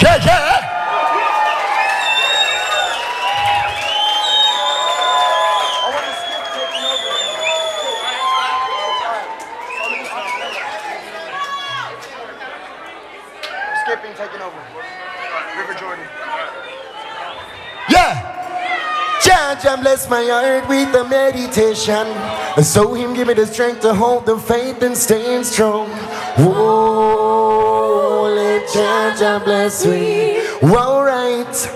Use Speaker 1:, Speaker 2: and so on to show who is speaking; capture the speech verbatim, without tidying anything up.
Speaker 1: Yeah, yeah.
Speaker 2: Skipping taking over. River Jordan.
Speaker 1: Yeah.
Speaker 3: Jah bless my heart with the meditation, so him give me the strength to hold the faith and staying strong. Oh, let Jah bless me. All right.